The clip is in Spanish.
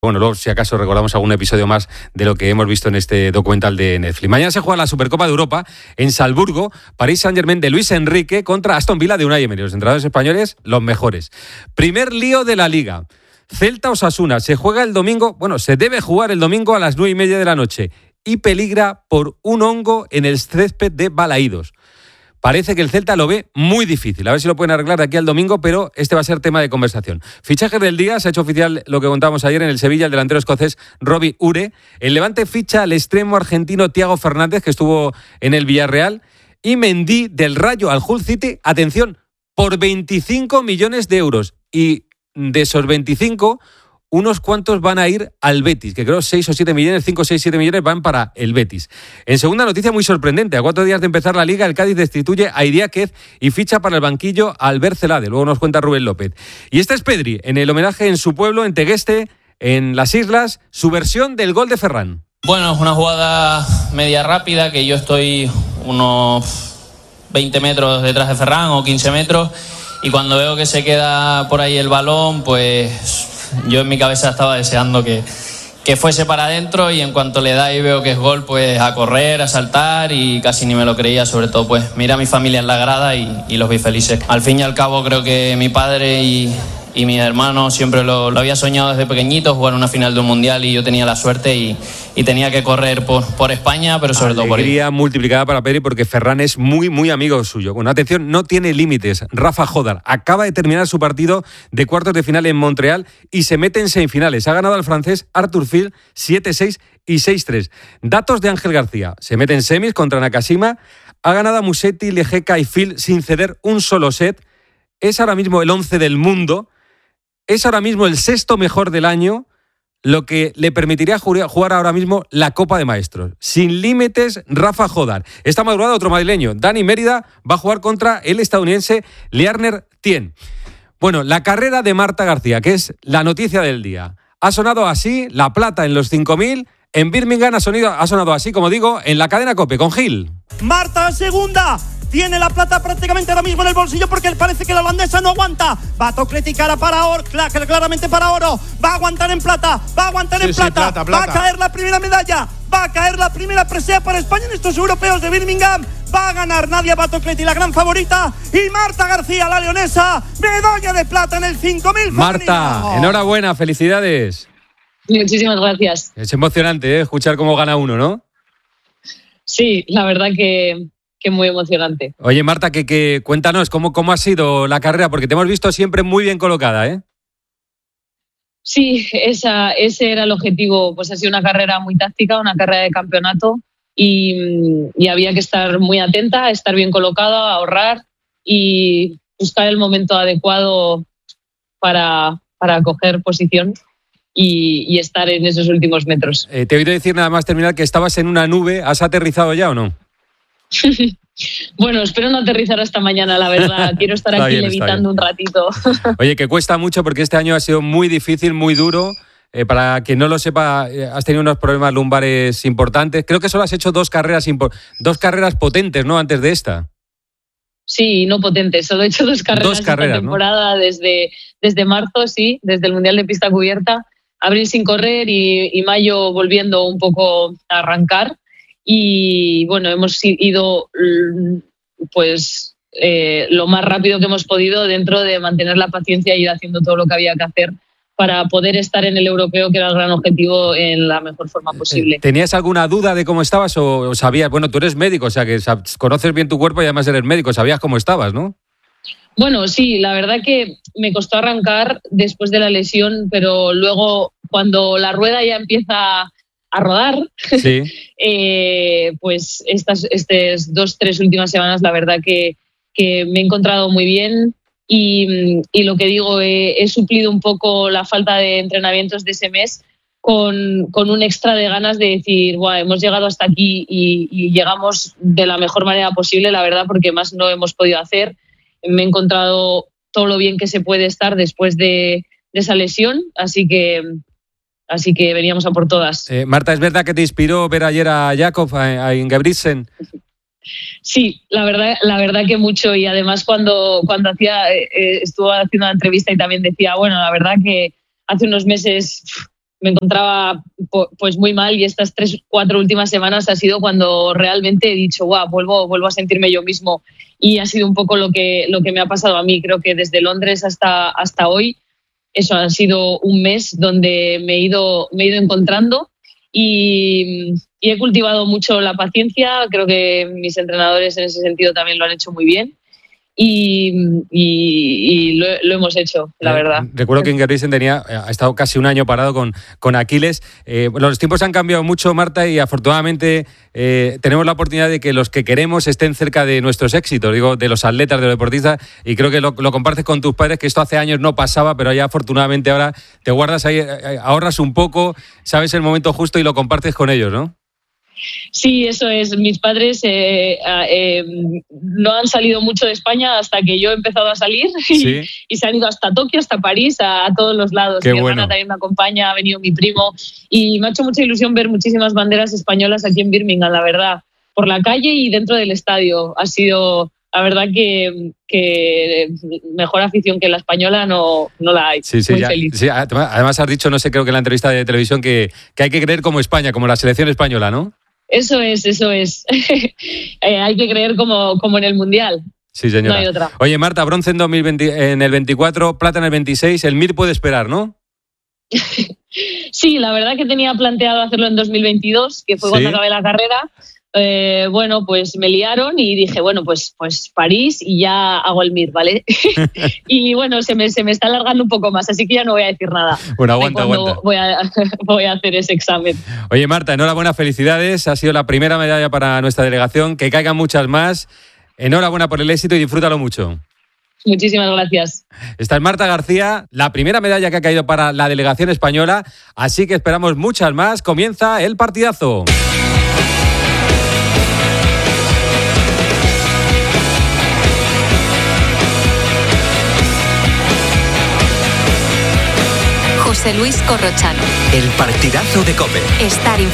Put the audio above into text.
Bueno, luego si acaso recordamos algún episodio más de lo que hemos visto en este documental de Netflix. Mañana se juega la Supercopa de Europa en Salzburgo, París Saint-Germain de Luis Enrique contra Aston Villa de Unai Emery. Los entrenadores españoles, los mejores. Primer lío de la Liga. Celta-Osasuna. Se juega el domingo, se debe jugar el domingo a las 9:30 de la noche y peligra por un hongo en el césped de Balaídos. Parece que el Celta lo ve muy difícil. A ver si lo pueden arreglar de aquí al domingo, pero este va a ser tema de conversación. Fichaje del día, se ha hecho oficial lo que contábamos ayer en el Sevilla, el delantero escocés Robbie Ure. El Levante ficha al extremo argentino Thiago Fernández, que estuvo en el Villarreal. Y Mendy del Rayo al Hull City, atención, por 25 millones de euros. Y de esos 25... unos cuantos van a ir al Betis, que creo 6 o 7 millones, 5, 6, 7 millones van para el Betis. En segunda noticia muy sorprendente, a 4 días de empezar la Liga, el Cádiz destituye a Idiáquez y ficha para el banquillo a Albert Celade, luego nos cuenta Rubén López. Y este es Pedri, en el homenaje en su pueblo, en Tegueste, en las Islas, su versión del gol de Ferran. Bueno, es una jugada media rápida, que yo estoy unos 20 metros detrás de Ferran o 15 metros, y cuando veo que se queda por ahí el balón, pues yo en mi cabeza estaba deseando que fuese para adentro, y en cuanto le da y veo que es gol, pues a correr, a saltar, y casi ni me lo creía. Sobre todo pues mira a mi familia en la grada y los vi felices. Al fin y al cabo creo que mi padre y mi hermano siempre lo había soñado desde pequeñito, jugar una final de un mundial, y yo tenía la suerte y tenía que correr por España, pero sobre todo por él. Alegría multiplicada para Pedri, porque Ferran es muy, muy amigo suyo. Bueno, atención, no tiene límites. Rafa Jodar acaba de terminar su partido de cuartos de final en Montreal y se mete en semifinales. Ha ganado al francés Arthur Fil 7-6 y 6-3. Datos de Ángel García. Se mete en semis contra Nakashima. Ha ganado a Musetti, Lejeka y Fil sin ceder un solo set. Es ahora mismo el 11 del mundo. Es ahora mismo el 6º mejor del año, lo que le permitiría jugar ahora mismo la Copa de Maestros. Sin límites, Rafa Jodar. Esta madrugada otro madrileño, Dani Mérida, va a jugar contra el estadounidense Learner Tien. Bueno, la carrera de Marta García, que es la noticia del día. Ha sonado así, la plata en los 5.000. En Birmingham ha sonado así, como digo, en la cadena COPE, con Gil. Marta segunda. Tiene la plata prácticamente ahora mismo en el bolsillo, porque parece que la holandesa no aguanta. Va a tocleticar para oro, claramente para oro. Va a aguantar en plata, plata. Va a caer la primera medalla, va a caer la primera presea para España en estos europeos de Birmingham. Va a ganar Nadia Batocleti, la gran favorita, y Marta García, la leonesa, medalla de plata en el 5.000. Marta, femenino. Enhorabuena, felicidades. Muchísimas gracias. Es emocionante, escuchar cómo gana uno, ¿no? Sí, la verdad que muy emocionante. Oye, Marta, que cuéntanos cómo ha sido la carrera, porque te hemos visto siempre muy bien colocada, ¿eh? Sí, ese era el objetivo. Pues ha sido una carrera muy táctica, una carrera de campeonato, y había que estar muy atenta, estar bien colocada, ahorrar y buscar el momento adecuado para coger posición y estar en esos últimos metros. Te he oído decir nada más terminar que estabas en una nube. ¿Has aterrizado ya o no? Bueno, espero no aterrizar hasta mañana, la verdad. Quiero estar aquí levitando un ratito. Oye, que cuesta mucho, porque este año ha sido muy difícil, muy duro. Para quien no lo sepa, has tenido unos problemas lumbares importantes. Creo que solo has hecho dos carreras potentes, ¿no? Antes de esta. Sí, no potentes. Solo he hecho dos carreras esta temporada, ¿no? Desde marzo, sí, desde el Mundial de Pista Cubierta. Abril sin correr y mayo volviendo un poco a arrancar. Y bueno, hemos ido pues lo más rápido que hemos podido, dentro de mantener la paciencia y ir haciendo todo lo que había que hacer para poder estar en el europeo, que era el gran objetivo, en la mejor forma posible. ¿Tenías alguna duda de cómo estabas o sabías? Bueno, tú eres médico, o sea que conoces bien tu cuerpo y además eres médico, sabías cómo estabas, ¿no? Bueno, sí, la verdad que me costó arrancar después de la lesión, pero luego cuando la rueda ya empieza a rodar, sí. Pues estas 2-3 últimas semanas, la verdad que me he encontrado muy bien, y lo que digo, he suplido un poco la falta de entrenamientos de ese mes con un extra de ganas de decir, hemos llegado hasta aquí y llegamos de la mejor manera posible, la verdad, porque más no hemos podido hacer. Me he encontrado todo lo bien que se puede estar después de esa lesión, así que veníamos a por todas. Marta, ¿es verdad que te inspiró ver ayer a Jakob, a Ingebrigtsen? Sí, la verdad que mucho, y además cuando estuvo haciendo una entrevista y también decía, la verdad que hace unos meses me encontraba pues muy mal, y estas 3-4 últimas semanas ha sido cuando realmente he dicho, guau, vuelvo a sentirme yo mismo, y ha sido un poco lo que me ha pasado a mí. Creo que desde Londres hasta hoy, eso ha sido un mes donde me he ido encontrando, y he cultivado mucho la paciencia. Creo que mis entrenadores en ese sentido también lo han hecho muy bien. Y lo hemos hecho, la verdad. Recuerdo que Ingebrigtsen ha estado casi un año parado con Aquiles. Los tiempos han cambiado mucho, Marta, y afortunadamente tenemos la oportunidad de que los que queremos estén cerca de nuestros éxitos, digo, de los atletas, de los deportistas, y creo que lo compartes con tus padres, que esto hace años no pasaba, pero ya afortunadamente ahora te guardas ahí, ahorras un poco, sabes el momento justo y lo compartes con ellos, ¿no? Sí, eso es. Mis padres no han salido mucho de España hasta que yo he empezado a salir, ¿sí? y se han ido hasta Tokio, hasta París, a todos los lados. Qué mi bueno. hermana también me acompaña, ha venido mi primo, y me ha hecho mucha ilusión ver muchísimas banderas españolas aquí en Birmingham, la verdad, por la calle y dentro del estadio. Ha sido, la verdad, que mejor afición que la española no la hay. Sí, muy feliz. Sí, además has dicho, no sé, creo que en la entrevista de televisión, que hay que creer como España, como la selección española, ¿no? Eso es. Hay que creer como en el Mundial. Sí, señora. No hay otra. Oye, Marta, bronce en el 24, plata en el 26, el MIR puede esperar, ¿no? Sí, la verdad que tenía planteado hacerlo en 2022, que fue cuando acabé la carrera. Bueno, pues me liaron y dije, bueno, pues París y ya hago el MIR, ¿vale? Y bueno, se me está alargando un poco más, así que ya no voy a decir nada. Bueno, aguanta. Voy a hacer ese examen. Oye, Marta, enhorabuena, felicidades. Ha sido la primera medalla para nuestra delegación. Que caigan muchas más. Enhorabuena por el éxito y disfrútalo mucho. Muchísimas gracias. Esta es Marta García, la primera medalla que ha caído para la delegación española, así que esperamos muchas más. Comienza el partidazo. José Luis Corrochano. El partidazo de COPE. Estar